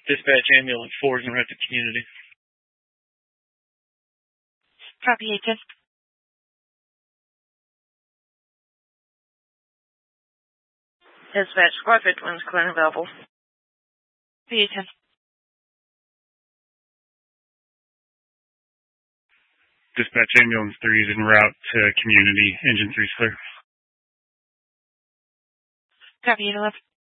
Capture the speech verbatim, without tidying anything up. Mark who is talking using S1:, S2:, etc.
S1: Dispatch ambulance four is en route to community.
S2: Copy, eight ten. Dispatch squad fifty-one is clear and available. Copy, eight ten.
S3: Dispatch ambulance three is en route to community. Engine three is clear.
S2: Copy, eight eleven.